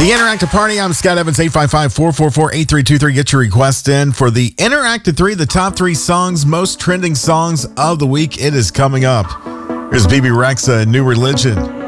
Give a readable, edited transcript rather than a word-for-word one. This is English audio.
The Interactive Party, I'm Scott Evans, 855-444-8323. Get your request in for the Interactive 3, the top 3 songs, most trending songs of the week. It is coming up. Here's BB Rexa, New Religion.